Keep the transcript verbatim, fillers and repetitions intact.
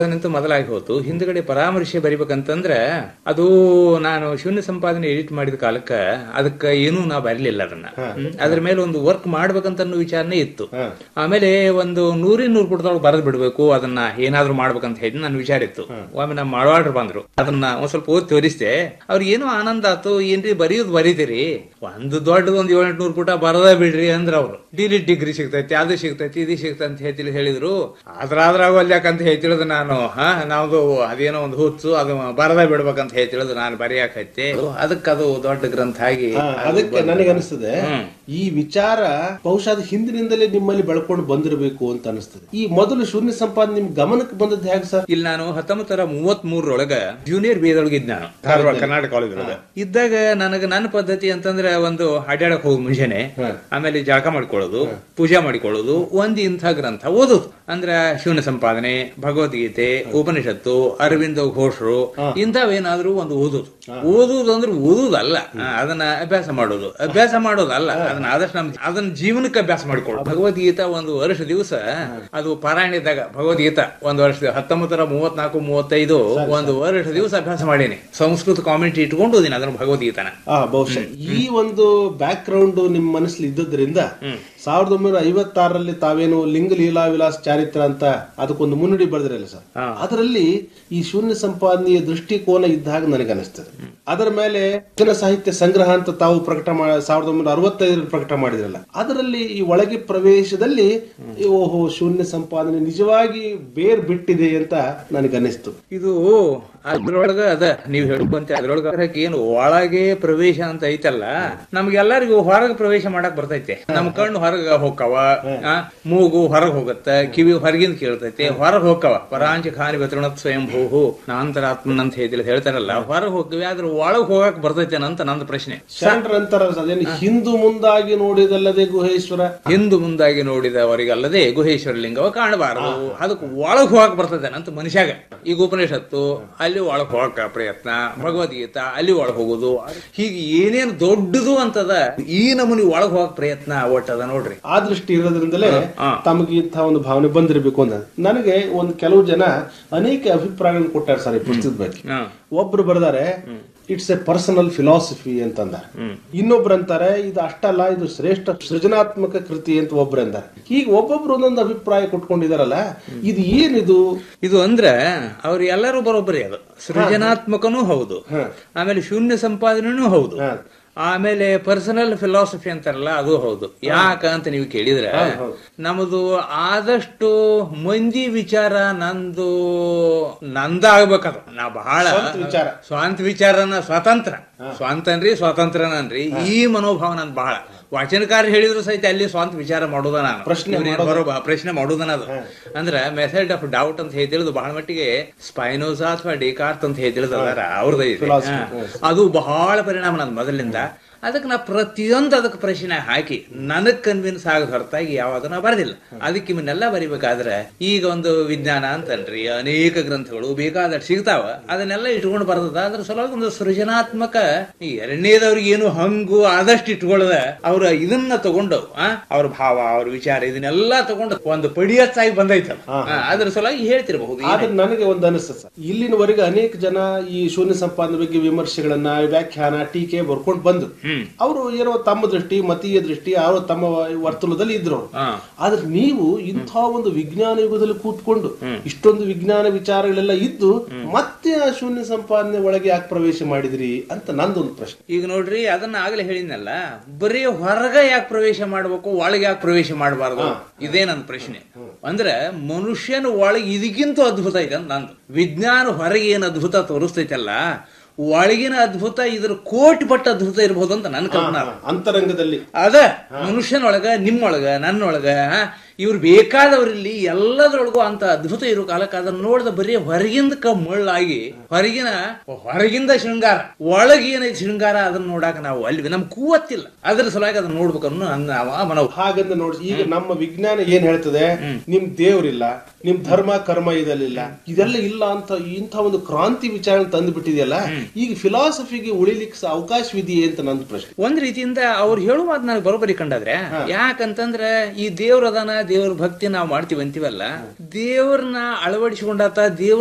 ನಿಂತು ಮೊದಲಾಗಿ ಹೋತು. ಹಿಂದ್ಗಡೆ ಪರಾಮರ್ಶೆ ಬರಿಬೇಕಂತಂದ್ರ ಅದು ನಾನು ಶೂನ್ಯ ಸಂಪಾದನೆ ಎಡಿಟ್ ಮಾಡಿದ ಕಾಲಕ್ಕ ಅದಕ್ಕ ಏನೂ ನಾ ಬರಲಿಲ್ಲ ಅದನ್ನ. ಅದ್ರ ಮೇಲೆ ಒಂದು ವರ್ಕ್ ಮಾಡ್ಬೇಕಂತ ಅನ್ನೋ ವಿಚಾರನೆ ಇತ್ತು. ಆಮೇಲೆ ಒಂದು ನೂರಿನ ನೂರು ಪುಟದೊಳಗೆ ಬರೆದ್ ಬಿಡ್ಬೇಕು, ಅದನ್ನ ಏನಾದ್ರು ಮಾಡ್ಬೇಕಂತ ಹೇಳಿ ನನ್ನ ವಿಚಾರ ಇತ್ತು. ಒಮ್ಮೆ ನಮ್ಮ ಮಾಡವಾಡ್ರು ಬಂದ್ರು, ಅದನ್ನ ಒಂದ್ ಸ್ವಲ್ಪ ಓದಿ ತೋರಿಸ್ದೆ. ಅವ್ರಿಗೆ ಏನೋ ಆನಂದ ಆತು. ಏನ್ರಿ ಬರೆಯೋದು ಬರೀತೀರಿ, ಒಂದು ದೊಡ್ಡದ ಒಂದ್ ಏಳೆಂಟು ನೂರು ಪುಟ ಬರದ ಬಿಡ್ರಿ ಅಂದ್ರ ಅವ್ರು. ಡಿಲಿಟ್ ಡಿಗ್ರಿ ಸಿಗ್ತೈತಿ, ಅದು ಸಿಗ್ತೈತಿ, ಇದು ಸಿಗ್ತೈತಿ ಅಂತ ಹೇಳ್ತಿ ಹೇಳಿದ್ರು. ಅದ್ರಾದ್ರಾಗ ಅಲ್ಯಾಕಂತ ಹೇಳ್ತಿಳದು ನಾನು. ಹಾ ನಾವ್ದು ಅದೇನೋ ಒಂದು ಹುಚ್ಚು, ಅದು ಬರದ ಬಿಡ್ಬೇಕಂತ ಹೇಳ್ತಿಳದು ನಾನು ಬರೆಯಾಕೈತೆ. ಅದಕ್ಕೆ ಅದು ದೊಡ್ಡ ಗ್ರಂಥ ಆಗಿ ಅದಕ್ಕೆ ನನಗೆ ಅನಿಸ್ತದೆ ಈ ವಿಚಾರ ಬಹುಶಃ ಅದು ಹಿಂದಿನಿಂದಲೇ ನಿಮ್ಮಲ್ಲಿ ಬೆಳ್ಕೊಂಡು ಬಂದಿರಬೇಕು ಅಂತ ಅನಿಸ್ತದೆ. ಈ ಮೊದಲು ಶೂನ್ಯ ಸಂಪಾದನೆ ನಿಮ್ ಗಮನಕ್ಕೆ ಬಂದದ್ದು ಹೇಗೆ ಸರ್? ಇಲ್ಲಿ ನಾನು ಹತ್ತೊಂಬತ್ತರ ಮೂವತ್ ಮೂರರೊಳಗ ಜೂನಿಯರ್ ಬಿ ಎದೊಳಗೆ ಇದ್ದ ನಾನು, ಧಾರವಾಡ ಕರ್ನಾಟಕ ಕಾಲೇಜ್ ಒಳಗ ಇದ್ದಾಗ ನನಗ ನನ್ನ ಪದ್ಧತಿ ಅಂತಂದ್ರೆ ಒಂದು ಅಡ್ಯಾಡಕ್ ಹೋಗುದು ಮುಂಜಾನೆ, ಆಮೇಲೆ ಜಳಕ ಮಾಡ್ಕೊಳ್ಳೋದು, ಪೂಜೆ ಮಾಡಿಕೊಳ್ಳೋದು, ಒಂದ್ ಇಂಥ ಗ್ರಂಥ ಓದೋದು. ಅಂದ್ರ ಶೂನ್ಯ ಸಂಪಾದನೆ, ಭಗವದ್ಗೀತೆ, ಉಪನಿಷತ್ತು, ಅರವಿಂದ ಘೋಷರು ಇಂಥವೇನಾದ್ರೂ ಒಂದು ಓದೋದು. ಓದುವುದು ಅಂದ್ರೆ ಓದುದಲ್ಲ, ಅದನ್ನ ಅಭ್ಯಾಸ ಮಾಡೋದು. ಅಭ್ಯಾಸ ಮಾಡೋದಲ್ಲ, ಅದನ್ನ ಆದಷ್ಟು ನಮ್ ಅದನ್ನ ಜೀವನಕ್ಕೆ ಅಭ್ಯಾಸ ಮಾಡಿಕೊಳ್ಳೋದು. ಭಗವದ್ಗೀತಾ ಒಂದು ವರ್ಷ ದಿವಸ ಅದು ಪಾರಾಯಣ ಇದ್ದಾಗ ಭಗವದ್ಗೀತಾ ಒಂದು ವರ್ಷ ಹತ್ತೊಂಬತ್ತರ ಮೂವತ್ನಾಲ್ಕು ಮೂವತ್ತೈದು ಒಂದು ವರ್ಷ ದಿವಸ ಅಭ್ಯಾಸ ಮಾಡೀನಿ. ಸಂಸ್ಕೃತ ಕಾಮೆಂಟ್ರಿ ಇಟ್ಕೊಂಡು ಓದಿನಿ ಅದನ್ನ ಭಗವದ್ಗೀತಾನ. ಬಹುಶಃ ಈ ಒಂದು ಬ್ಯಾಕ್ ಗ್ರೌಂಡ್ ನಿಮ್ ಮನಸ್ಸಲ್ಲಿ ಇದ್ದದ್ರಿಂದ ಸಾವಿರದ ಒಂಬೈನೂರ ಐವತ್ತಾರರಲ್ಲಿ ತಾವೇನು ಲಿಂಗ ಲೀಲಾ ವಿಲಾಸ ಚಾರಿತ್ರ ಅಂತ ಅದಕ್ಕೊಂದು ಮುನ್ನುಡಿ ಬರೆದ್ರಲ್ಲ ಸರ್, ಅದರಲ್ಲಿ ಈ ಶೂನ್ಯ ಸಂಪಾದನೆಯ ದೃಷ್ಟಿಕೋನ ಇದ್ದಾಗ ನನಗೆ ಅನಿಸ್ತದೆ. ಅದರ ಮೇಲೆ ಜನ ಸಾಹಿತ್ಯ ಸಂಗ್ರಹ ಅಂತ ತಾವು ಪ್ರಕಟ ಮಾಡಿ ಸಾವಿರದ ಒಂಬೈನೂರ ಅರವತ್ತೈದರಲ್ಲಿ ಪ್ರಕಟ ಮಾಡಿದ್ರಲ್ಲ, ಅದರಲ್ಲಿ ಈ ಒಳಗೆ ಪ್ರವೇಶದಲ್ಲಿ ಓಹೋ ಶೂನ್ಯ ಸಂಪಾದನೆ ನಿಜವಾಗಿ ಬೇರ್ ಬಿಟ್ಟಿದೆ ಅಂತ ನನಗೆ ಅನಿಸ್ತು. ಇದು ಅದ್ರೊಳಗ ಅದ ನೀವ್ ಹೇಳ್ಕೊಂತ ಅದ್ರೊಳಗ ಏನು ಒಳಗೆ ಪ್ರವೇಶ ಅಂತ ಐತಲ್ಲ, ನಮ್ಗೆಲ್ಲರಿಗೂ ಹೊರಗೆ ಪ್ರವೇಶ ಮಾಡಕ್ ಬರ್ತೈತೆ. ನಮ್ ಕಣ್ಣು ಹೊರಗ ಹೋಗ್ತಾವ, ಮೂಗು ಹೊರಗ್ ಹೋಗತ್ತ, ಕಿವಿ ಹೊರಗಿಂದ ಕೇಳ್ತೈತೆ, ಹೊರಗ್ ಹೋಗ್ತಾವ. ಪರಾಂಚ ಖಾನಿ ಬತೃಣತ್ ಸ್ವಯಂಭೂ ನಾಂತರಾತ್ಮನ್ ಅಂತ ಹೇಳಿ ಹೇಳ್ತಾರಲ್ಲ, ಹೊರಗ್ ಹೋಗ್ತೀವಿ ಆದ್ರೆ ಒಳಗ್ ಹೋಗಕ್ ಬರ್ತೈತೆ ಅಂತ ನಂದು ಪ್ರಶ್ನೆ. ಹಿಂದು ಮುಂದಾಗಿ ನೋಡಿದಲ್ಲದೆ ಗುಹೇಶ್ವರ, ಹಿಂದು ಮುಂದಾಗಿ ನೋಡಿದವರಿಗಲ್ಲದೆ ಗುಹೇಶ್ವರ ಲಿಂಗವ ಕಾಣಬಾರದು, ಅದಕ್ಕೆ ಒಳಗ್ ಹೋಗಕ್ ಬರ್ತೈತೆ ಅಂತ ಮನುಷ್ಯಾಗ. ಈಗ ಉಪನಿಷತ್ತು ಅಲ್ಲಿ ಒಳಗ್ ಹೋಗಕ ಪ್ರಯತ್ನ, ಭಗವದ್ಗೀತಾ ಅಲ್ಲಿ ಒಳಗ್ ಹೋಗುದು, ಹೀಗೆ ಏನೇನು ದೊಡ್ಡದು ಅಂತದ ಈ ನಮೂನಿ ಒಳಗ್ ಹೋಗಕ್ ಪ್ರಯತ್ನ ಒಟ್ಟದ ನೋಡ್ರಿ. ಆ ದೃಷ್ಟಿ ಇರೋದ್ರಿಂದಲೇ ತಮಗೆ ಇಂಥ ಒಂದು ಭಾವನೆ ಬಂದಿರಬೇಕು ಅಂತ ನನಗೆ ಒಂದು ಕೆಲವು ಜನ ಅನೇಕ ಅಭಿಪ್ರಾಯಗಳನ್ನು ಕೊಟ್ಟಾರೆ ಸರ್ ಈ ಪುಸ್ತಕದ ಬಗ್ಗೆ. ಒಬ್ರು ಬರ್ದಾರೆ ಇಟ್ಸ್ ಎ ಪರ್ಸನಲ್ ಫಿಲಾಸಫಿ ಅಂತಂದ, ಇನ್ನೊಬ್ರು ಅಂತಾರೆ ಇದು ಅಷ್ಟಲ್ಲ ಇದು ಶ್ರೇಷ್ಠ ಸೃಜನಾತ್ಮಕ ಕೃತಿ ಅಂತ ಒಬ್ರು ಅಂತಾರೆ. ಈಗ ಒಬ್ಬೊಬ್ರು ಒಂದೊಂದು ಅಭಿಪ್ರಾಯ ಕೊಟ್ಕೊಂಡಿದಾರಲ್ಲ, ಇದು ಏನಿದು? ಇದು ಅಂದ್ರೆ ಅವ್ರು ಎಲ್ಲರೂ ಬರೋಬ್ಬರಿ, ಅದು ಸೃಜನಾತ್ಮಕನೂ ಹೌದು, ಆಮೇಲೆ ಶೂನ್ಯ ಸಂಪಾದನೆನೂ ಹೌದು, ಆಮೇಲೆ ಪರ್ಸನಲ್ ಫಿಲಾಸಫಿ ಅಂತಾರಲ್ಲ ಅದು ಹೌದು. ಯಾಕ ಅಂತ ನೀವು ಕೇಳಿದ್ರೆ, ನಮ್ದು ಆದಷ್ಟು ಮಂದಿ ವಿಚಾರ ನಂದು ನಂದ ಆಗ್ಬೇಕದು. ನಾ ಬಹಳ ಸ್ವಂತ ವಿಚಾರನ ಸ್ವತಂತ್ರ ಸ್ವಂತನ್ರಿ ಸ್ವಾತಂತ್ರ್ಯನನ್ರಿ ಈ ಮನೋಭಾವ ನನ್ ಬಹಳ. ವಾಚನಕಾರ ಹೇಳಿದ್ರು ಸಹಿತ ಅಲ್ಲಿ ಸ್ವಂತ ವಿಚಾರ ಮಾಡೋದ ನಾನು, ಪ್ರಶ್ನೆ ಬರೋಬ ಪ್ರಶ್ನೆ ಮಾಡೋದನ ಅದು. ಅಂದ್ರೆ ಮೆಥಡ್ ಆಫ್ ಡೌಟ್ ಅಂತ ಹೇಳಿದ್ರು ಬಹಳ ಮಟ್ಟಿಗೆ ಸ್ಪೈನೋಸಾ ಅಥವಾ ಡಿಕಾರ್ತ್ ಅಂತ ಹೇಳಿದ್ರು ಅವ್ರದ್ದು, ಅದು ಬಹಳ ಪರಿಣಾಮ ನನ್ ಮೊದಲಿಂದ. ಅದಕ್ಕೆ ನಾ ಪ್ರತಿಯೊಂದು ಅದಕ್ಕೆ ಪ್ರಶ್ನೆ ಹಾಕಿ ನನಗ್ ಕನ್ವಿನ್ಸ್ ಆಗದ ಹೊರತಾಗಿ ಯಾವಾಗ ನಾ ಬರೆದಿಲ್ಲ. ಅದಕ್ಕೆ ಇವನ್ನೆಲ್ಲ ಬರಿಬೇಕಾದ್ರೆ ಈಗ ಒಂದು ವಿಜ್ಞಾನ ಅಂತನ್ರಿ ಅನೇಕ ಗ್ರಂಥಗಳು ಬೇಕಾದಷ್ಟು ಸಿಗ್ತಾವ, ಅದನ್ನೆಲ್ಲ ಇಟ್ಕೊಂಡು ಬರ್ತದ. ಅದ್ರ ಸಲುವಾಗಿ ಒಂದು ಸೃಜನಾತ್ಮಕ ಈ ಎರಡನೇದವ್ರಿಗೆ ಏನು ಹಂಗು ಆದಷ್ಟು ಇಟ್ಕೊಳ್ಳದ ಅವ್ರ ಇದನ್ನ ತಗೊಂಡು ಅವ್ರ ಭಾವ ಅವ್ರ ವಿಚಾರ ಇದನ್ನೆಲ್ಲ ತಗೊಂಡು ಒಂದು ಪಡಿಯಚ್ಚಾಗಿ ಬಂದೈತ. ಅದ್ರ ಸಲುವಾಗಿ ಹೇಳ್ತಿರಬಹುದು. ಆದ್ರೆ ನನಗೆ ಒಂದು ಅನಿಸ್ತದೆ, ಇಲ್ಲಿನವರೆಗೆ ಅನೇಕ ಜನ ಈ ಶೂನ್ಯ ಸಂಪಾದನೆ ಬಗ್ಗೆ ವಿಮರ್ಶೆಗಳನ್ನ ವ್ಯಾಖ್ಯಾನ ಟೀಕೆ ಬರ್ಕೊಂಡು ಬಂದು ಅವರು ಏನೋ ತಮ್ಮ ದೃಷ್ಟಿ ಮತೀಯ ದೃಷ್ಟಿ ಅವರು ತಮ್ಮ ವರ್ತುಲದಲ್ಲಿ ಇದ್ರು. ಆದ್ರೆ ನೀವು ಇಂಥ ಒಂದು ವಿಜ್ಞಾನ ಯುಗದಲ್ಲಿ ಕೂತ್ಕೊಂಡು ಇಷ್ಟೊಂದು ವಿಜ್ಞಾನ ವಿಚಾರಗಳೆಲ್ಲ ಇದ್ದು ಮತ್ತೆ ಆ ಶೂನ್ಯ ಸಂಪಾದನೆ ಒಳಗೆ ಯಾಕೆ ಪ್ರವೇಶ ಮಾಡಿದ್ರಿ ಅಂತ ನಂದೊಂದು ಪ್ರಶ್ನೆ. ಈಗ ನೋಡ್ರಿ, ಅದನ್ನ ಆಗ್ಲೇ ಹೇಳಿದ್ನಲ್ಲ, ಬರೀ ಹೊರಗ ಯಾಕೆ ಪ್ರವೇಶ ಮಾಡ್ಬೇಕು, ಒಳಗೆ ಯಾಕೆ ಪ್ರವೇಶ ಮಾಡಬಾರ್ದು, ಇದೇ ನನ್ನ ಪ್ರಶ್ನೆ. ಅಂದ್ರೆ ಮನುಷ್ಯನ ಒಳಗೆ ಇದಕ್ಕಿಂತ ಅದ್ಭುತ ಇದೆ ಅಂತ ನಂದು. ವಿಜ್ಞಾನ ಹೊರಗೆ ಏನ್ ಅದ್ಭುತ ತೋರಿಸ್ತೈತಲ್ಲ, ಒಳಗಿನ ಅದ್ಭುತ ಇದ್ರ ಕೋಟಿ ಪಟ್ಟ ಅದ್ಭುತ ಇರಬಹುದು ಅಂತ ನನ್ನ ಕಲ್ಪನಾ. ಅಂತರಂಗದಲ್ಲಿ ಅದ ಮನುಷ್ಯನೊಳಗ ನಿಮ್ಮೊಳಗ ನನ್ನೊಳಗ ಇವ್ರು ಬೇಕಾದವರಲ್ಲಿ ಎಲ್ಲದರೊಳಗೂ ಅಂತ ಅದ್ಭುತ ಇರೋ ಕಾಲಕ್ಕೆ ಅದನ್ನ ನೋಡಿದ ಬರೀ ಹೊರಗಿಂದ ಮಳ್ಳಾಗಿ ಹೊರಗಿನ ಹೊರಗಿಂದ ಶೃಂಗಾರ, ಒಳಗೆ ಏನೈತಿ ಶೃಂಗಾರ ಅದನ್ನ ನೋಡಾಕ ನಾವು ಅಲ್ಲಿ ನಮ್ ಕೂವತ್ತಿಲ್ಲ. ಅದ್ರ ಸಲುವಾಗಿ ಅದನ್ನ ನೋಡ್ಬೇಕನ್ನು ಮನವು. ಹಾಗಂದ ನೋಡಿ, ಈಗ ನಮ್ಮ ವಿಜ್ಞಾನ ಏನ್ ಹೇಳ್ತದೆ, ನಿಮ್ ದೇವ್ರಿಲ್ಲ, ನಿಮ್ ಧರ್ಮ ಕರ್ಮ ಇದೆಲ್ಲ ಇದೆಲ್ಲ ಇಲ್ಲ ಅಂತ ಇಂಥ ಒಂದು ಕ್ರಾಂತಿ ವಿಚಾರ ತಂದು ಬಿಟ್ಟಿದೆಯಲ್ಲ, ಈಗ ಫಿಲಾಸಫಿಗೆ ಉಳಿಲಿಕ್ಕೆ ಅವಕಾಶವಿದೆಯೇ ಅಂತ ನನ್ನ ಪ್ರಶ್ನೆ. ಒಂದ್ ರೀತಿಯಿಂದ ಅವ್ರು ಹೇಳುವ ಮಾತು ನನಗೆ ಬರೋಬರಿ ಕಂಡಾದ್ರೆ, ಯಾಕಂತಂದ್ರೆ ಈ ದೇವ್ರದಾನ ದೇವ್ರ ಭಕ್ತಿ ನಾವು ಮಾಡ್ತೀವಿ ಅಂತೀವಲ್ಲ, ದೇವ್ರನ್ನ ಅಳವಡಿಸಿಕೊಂಡಾತ ದೇವ್ರ